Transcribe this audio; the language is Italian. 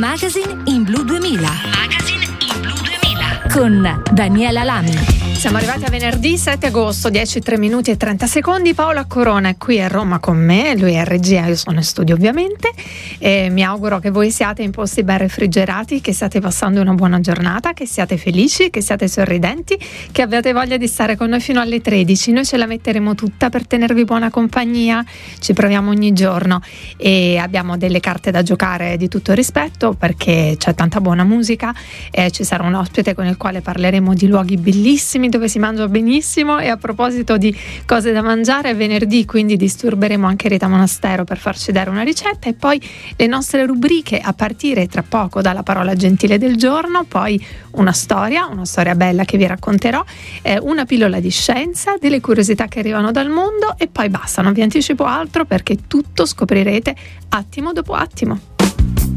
Magazine in Blu 2000. Magazine in Blu 2000 con Daniela Lami. Siamo arrivati a venerdì 7 agosto, 10:03 minuti e 30 secondi. Paola Corona è qui a Roma con me, lui è in regia, io sono in studio ovviamente, e mi auguro che voi siate in posti ben refrigerati, che stiate passando una buona giornata, che siate felici, che siate sorridenti, che abbiate voglia di stare con noi fino alle 13. Noi ce la metteremo tutta per tenervi buona compagnia, ci proviamo ogni giorno e abbiamo delle carte da giocare di tutto rispetto, perché c'è tanta buona musica, ci sarà un ospite con il quale parleremo di luoghi bellissimi dove si mangia benissimo. E a proposito di cose da mangiare, venerdì quindi disturberemo anche Rita Monastero per farci dare una ricetta, e poi le nostre rubriche a partire tra poco dalla parola gentile del giorno, poi una storia bella che vi racconterò, una pillola di scienza, delle curiosità che arrivano dal mondo, e poi basta, non vi anticipo altro perché tutto scoprirete attimo dopo attimo.